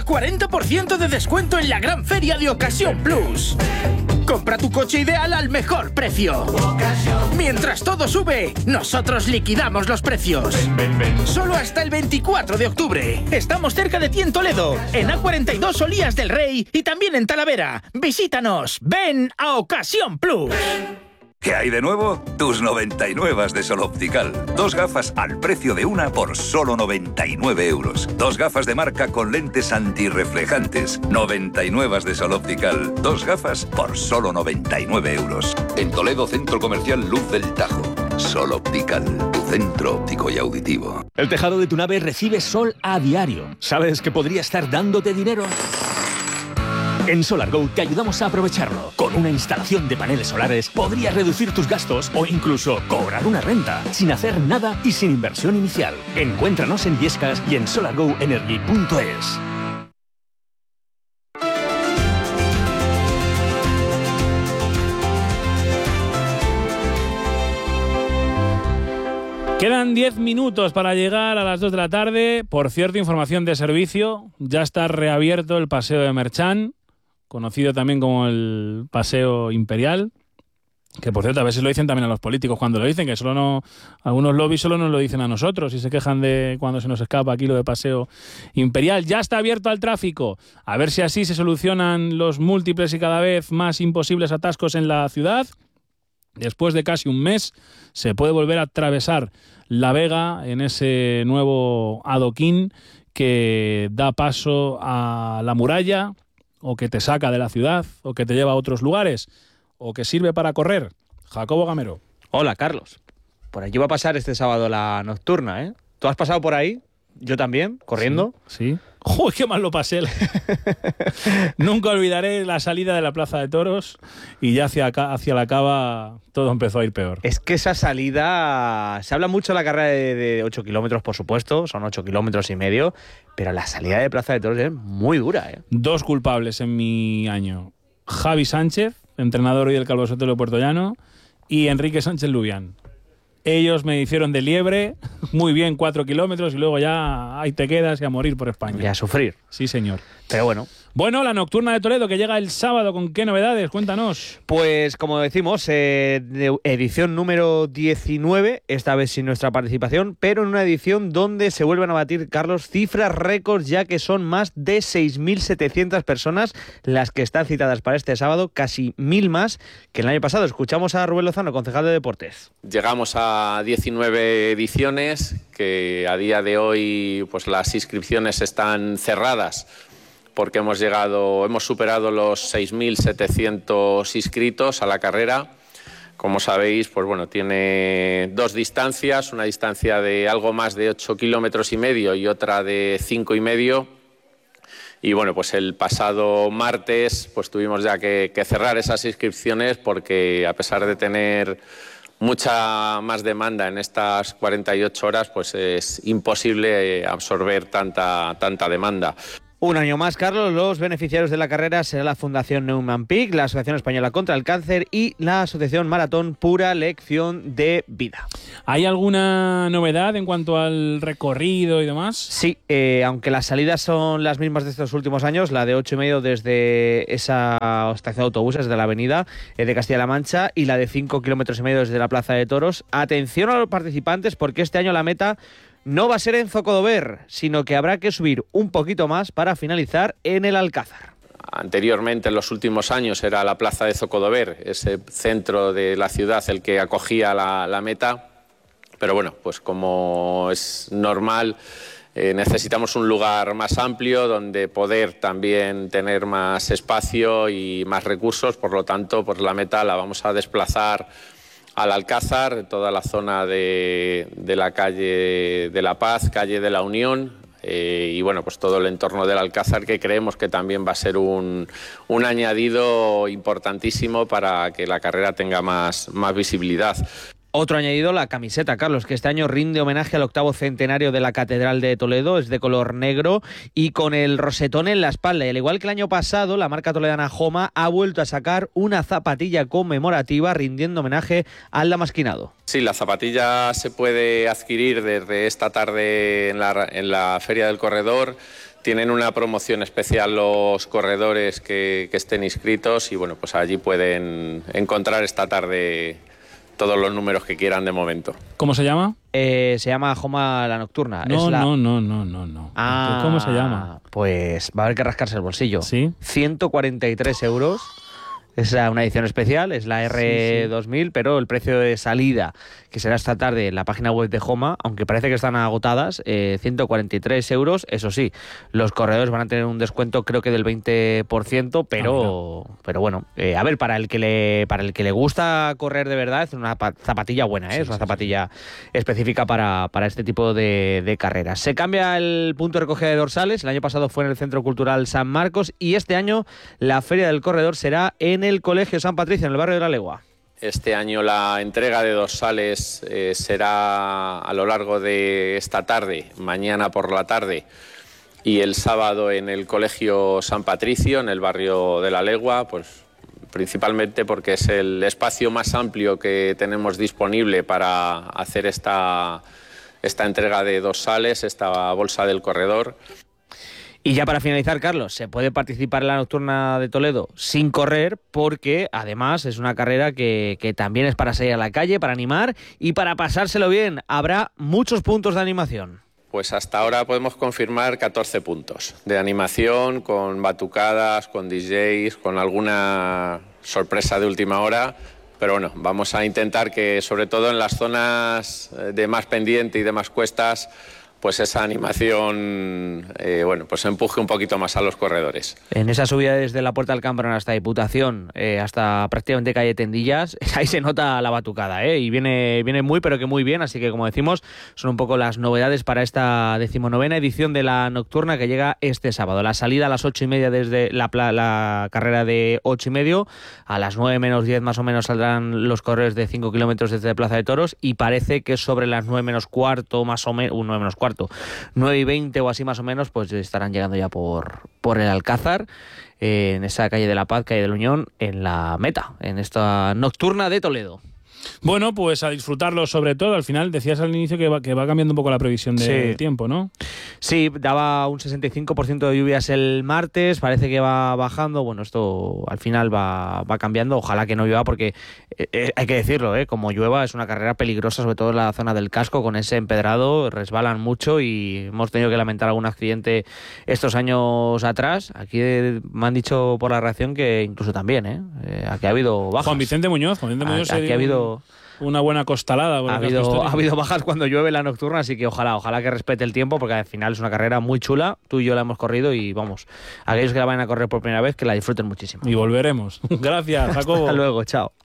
hasta 40% de descuento en la gran feria de Ocasión Plus. Compra tu coche ideal al mejor precio. Mientras todo sube, nosotros liquidamos los precios. Solo hasta el 24 de octubre. Estamos cerca de ti en Toledo, en A42 Olías del Rey y también en Talavera. Visítanos. Ven a Ocasión Plus. ¿Qué hay de nuevo? Tus 99 de Sol Optical. 2 gafas al precio de una por solo 99 euros. 2 gafas de marca con lentes antirreflejantes. 99 de Sol Optical. 2 gafas por solo 99 euros. En Toledo, Centro Comercial Luz del Tajo. Sol Optical, tu centro óptico y auditivo. El tejado de tu nave recibe sol a diario. ¿Sabes que podría estar dándote dinero? En SolarGo te ayudamos a aprovecharlo. Con una instalación de paneles solares podrías reducir tus gastos o incluso cobrar una renta sin hacer nada y sin inversión inicial. Encuéntranos en Yescas y en solargoenergy.es. Quedan 10 minutos para llegar a las 2 de la tarde. Por cierto, información de servicio. Ya está reabierto el Paseo de Merchán, conocido también como el Paseo Imperial, que por cierto a veces lo dicen también a los políticos cuando lo dicen, que solo no, algunos lobbies solo nos lo dicen a nosotros y se quejan de cuando se nos escapa aquí lo de Paseo Imperial. Ya está abierto al tráfico, a ver si así se solucionan los múltiples y cada vez más imposibles atascos en la ciudad. Después de casi un mes se puede volver a atravesar la Vega en ese nuevo adoquín que da paso a la muralla, o que te saca de la ciudad, o que te lleva a otros lugares, o que sirve para correr. Jacobo Gamero. Hola, Carlos. Por allí va a pasar este sábado la nocturna, ¿eh? ¿Tú has pasado por ahí? Yo también, corriendo. Sí. ¡Joder, qué mal lo pasé! Nunca olvidaré la salida de la Plaza de Toros y ya hacia la Cava todo empezó a ir peor. Es que esa salida... Se habla mucho de la carrera de 8 kilómetros, por supuesto, son 8 kilómetros y medio, pero la salida de Plaza de Toros es muy dura, ¿eh? 2 culpables en mi año. Javi Sánchez, entrenador hoy del Calvo Sotelo de Puerto Llano, y Enrique Sánchez Lubián. Ellos me hicieron de liebre, muy bien, 4 kilómetros y luego ya ahí te quedas y a morir por España. Y a sufrir. Sí, señor. Pero bueno. Bueno, la nocturna de Toledo que llega el sábado, ¿con qué novedades? Cuéntanos. Pues como decimos, edición número 19, esta vez sin nuestra participación, pero en una edición donde se vuelven a batir, Carlos, cifras récords, ya que son más de 6.700 personas las que están citadas para este sábado, casi 1.000 más que el año pasado. Escuchamos a Rubén Lozano, concejal de Deportes. Llegamos a 19 ediciones, que a día de hoy pues las inscripciones están cerradas porque hemos superado los 6.700 inscritos a la carrera. Como sabéis, pues bueno, tiene 2 distancias, una distancia de algo más de 8 kilómetros y medio y otra de 5,5. Y bueno, pues el pasado martes pues tuvimos ya que cerrar esas inscripciones porque a pesar de tener mucha más demanda en estas 48 horas, pues es imposible absorber tanta demanda. Un año más, Carlos, los beneficiarios de la carrera será la Fundación Neumann Pic, la Asociación Española contra el Cáncer y la Asociación Maratón Pura Lección de Vida. ¿Hay alguna novedad en cuanto al recorrido y demás? Sí, aunque las salidas son las mismas de estos últimos años, la de 8,5 desde esa estación de autobuses de la avenida de Castilla-La Mancha y la de 5,5 kilómetros desde la Plaza de Toros. Atención a los participantes porque este año la meta no va a ser en Zocodover, sino que habrá que subir un poquito más para finalizar en el Alcázar. Anteriormente, en los últimos años, era la plaza de Zocodover, ese centro de la ciudad el que acogía la meta. Pero bueno, pues como es normal, necesitamos un lugar más amplio donde poder también tener más espacio y más recursos. Por lo tanto, pues la meta la vamos a desplazar al Alcázar, toda la zona de la calle de la Paz, calle de la Unión, y bueno, pues todo el entorno del Alcázar, que creemos que también va a ser un añadido importantísimo para que la carrera tenga más visibilidad. Otro añadido, la camiseta, Carlos, que este año rinde homenaje al 8º centenario de la Catedral de Toledo, es de color negro y con el rosetón en la espalda. Y al igual que el año pasado, la marca toledana Joma ha vuelto a sacar una zapatilla conmemorativa rindiendo homenaje al damasquinado. Sí, la zapatilla se puede adquirir desde esta tarde en la Feria del Corredor. Tienen una promoción especial los corredores que estén inscritos y bueno, pues allí pueden encontrar esta tarde todos los números que quieran de momento. ¿Cómo se llama? Se llama Joma la Nocturna. No. Ah, ¿Cómo se llama? Pues va a haber que rascarse el bolsillo. Sí. 143 euros. Es una edición especial, es la R2000, pero el precio de salida, que será esta tarde en la página web de Joma, aunque parece que están agotadas, 143 euros. Eso sí, los corredores van a tener un descuento creo que del 20%, pero bueno, a ver, para el que le gusta correr de verdad, es una zapatilla buena, es una zapatilla específica para este tipo de carreras. Se cambia el punto de recogida de dorsales. El año pasado fue en el Centro Cultural San Marcos y este año la Feria del Corredor será en el Colegio San Patricio, en el barrio de La Legua. Este año la entrega de dorsales será a lo largo de esta tarde, mañana por la tarde y el sábado en el Colegio San Patricio, en el barrio de La Legua, pues principalmente porque es el espacio más amplio que tenemos disponible para hacer esta entrega de dorsales, esta bolsa del corredor. Y ya para finalizar, Carlos, se puede participar en la Nocturna de Toledo sin correr porque además es una carrera que también es para salir a la calle, para animar y para pasárselo bien. Habrá muchos puntos de animación. Pues hasta ahora podemos confirmar 14 puntos de animación con batucadas, con DJs, con alguna sorpresa de última hora. Pero bueno, vamos a intentar que sobre todo en las zonas de más pendiente y de más cuestas, pues esa animación pues empuje un poquito más a los corredores. En esa subida desde la Puerta del Cambrón hasta Diputación, hasta prácticamente calle Tendillas, ahí se nota la batucada, y viene muy, pero que muy bien, así que como decimos, son un poco las novedades para esta 19ª edición de la Nocturna que llega este sábado. La salida a las 8:30 desde la carrera de 8:30, a las 9 menos 10 más o menos saldrán los corredores de 5 kilómetros desde Plaza de Toros y parece que sobre las 9 menos cuarto, más o menos, 9 menos cuarto, 9:20 o así más o menos, pues estarán llegando ya por el Alcázar, en esa calle de la Paz, calle de la Unión, en la meta, en esta Nocturna de Toledo. Bueno, pues a disfrutarlo sobre todo. Al final decías al inicio que va cambiando un poco la previsión de tiempo, ¿no? Sí, daba un 65% de lluvias el martes, parece que va bajando. Bueno, esto al final va cambiando. Ojalá que no llueva porque, hay que decirlo, como llueva es una carrera peligrosa, sobre todo en la zona del casco, con ese empedrado, resbalan mucho y hemos tenido que lamentar algún accidente estos años atrás. Aquí me han dicho por la reacción que incluso también, aquí ha habido bajas. Juan Vicente Muñoz aquí ha habido una buena costalada. Ha habido bajas cuando llueve la Nocturna, así que ojalá que respete el tiempo, porque al final es una carrera muy chula. Tú y yo la hemos corrido y vamos, aquellos que la vayan a correr por primera vez, que la disfruten muchísimo. Y volveremos. Gracias, Jacobo. Hasta luego, chao.